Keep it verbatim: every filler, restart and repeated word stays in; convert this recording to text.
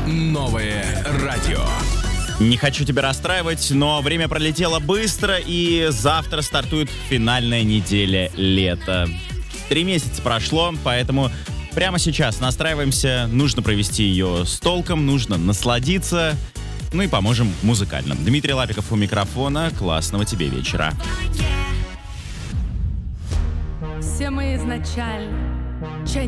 Новое радио. Не хочу тебя расстраивать, но время пролетело быстро, и завтра стартует финальная неделя лета. Три месяца прошло, поэтому прямо сейчас настраиваемся. Нужно провести ее с толком, нужно насладиться. Ну и поможем музыкально. Дмитрий Лапиков у микрофона. Классного тебе вечера. Все мы изначально